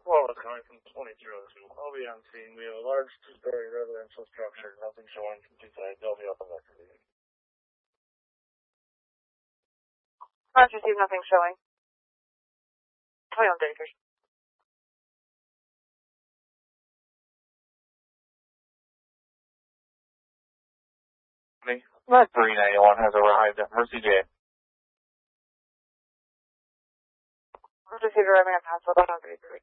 Well, it's coming from 2202. I'll be on scene. We have a large two-story residential structure. Nothing showing from two sides. I'll be up on that. I've received nothing showing. 2133. Me? 391 has arrived at Mercy J. I've received arriving at Paso 2133.